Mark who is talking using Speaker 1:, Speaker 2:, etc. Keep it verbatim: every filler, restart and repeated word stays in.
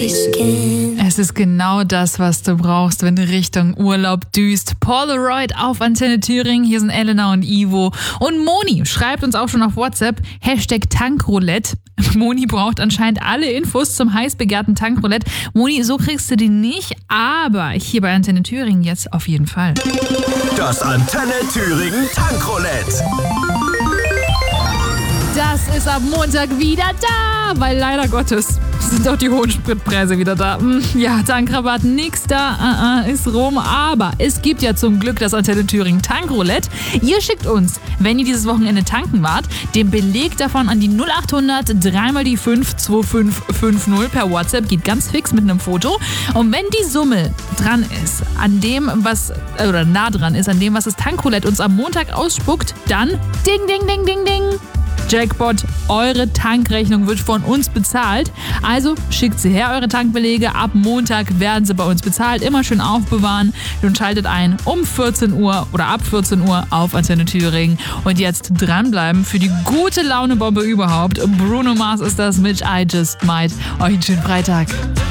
Speaker 1: Es ist genau das, was du brauchst, wenn du Richtung Urlaub düst. Polaroid auf Antenne Thüringen. Hier sind Elena und Ivo. Und Moni schreibt uns auch schon auf WhatsApp, Hashtag Tankroulette. Moni braucht anscheinend alle Infos zum heiß begehrten Tankroulette. Moni, so kriegst du die nicht, aber hier bei Antenne Thüringen jetzt auf jeden Fall.
Speaker 2: Das Antenne Thüringen Tankroulette.
Speaker 1: Das ist am Montag wieder da, weil leider Gottes sind auch die hohen Spritpreise wieder da. Ja, Tankrabatt, nix da, uh, uh, ist rum. Aber es gibt ja zum Glück das Antenne Thüringen Tankroulette. Ihr schickt uns, wenn ihr dieses Wochenende tanken wart, den Beleg davon an die null achthundert drei mal die fünf zwei fünf fünf null per WhatsApp. Geht ganz fix mit einem Foto. Und wenn die Summe dran ist, an dem, was, oder nah dran ist, an dem, was das Tankroulette uns am Montag ausspuckt, dann ding, ding, ding, ding, ding. Jackpot, eure Tankrechnung wird von uns bezahlt. Also schickt sie her, eure Tankbelege. Ab Montag werden sie bei uns bezahlt. Immer schön aufbewahren und schaltet ein um vierzehn Uhr oder ab vierzehn Uhr auf Antenne Thüringen. Und jetzt dranbleiben für die gute Laune-Bombe überhaupt. Bruno Mars ist das mit I Just Might. Euch einen schönen Freitag.